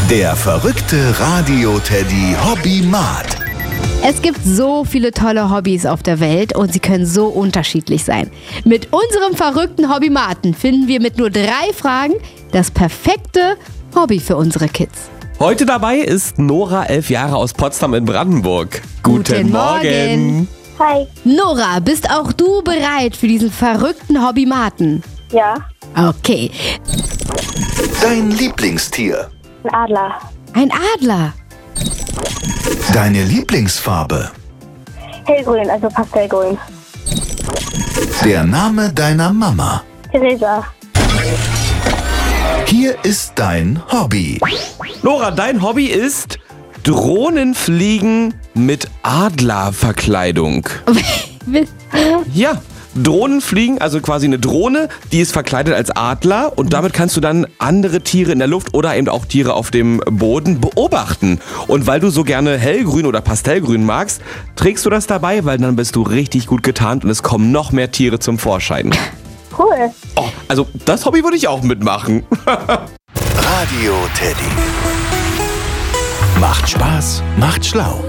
Der verrückte Radio-Teddy Hobbymat. Es gibt so viele tolle Hobbys auf der Welt und sie können so unterschiedlich sein. Mit unserem verrückten Hobbymaten finden wir mit nur 3 Fragen das perfekte Hobby für unsere Kids. Heute dabei ist Nora, 11 Jahre, aus Potsdam in Brandenburg. Guten Morgen. Hi. Nora, bist auch du bereit für diesen verrückten Hobbymaten? Ja, Okay. Dein Lieblingstier. ein Adler. Ein Adler. Deine Lieblingsfarbe. Hellgrün, also Pastellgrün. Der Name deiner Mama. Theresa. Hier ist dein Hobby. Nora, dein Hobby ist Drohnenfliegen mit Adlerverkleidung. Ja, Drohnenfliegen, also quasi eine Drohne, die ist verkleidet als Adler und damit kannst du dann andere Tiere in der Luft oder eben auch Tiere auf dem Boden beobachten. Und weil du so gerne hellgrün oder pastellgrün magst, trägst du das dabei, weil dann bist du richtig gut getarnt und es kommen noch mehr Tiere zum Vorschein. Cool. Oh, also das Hobby würde ich auch mitmachen. Radio Teddy. Macht Spaß, macht schlau.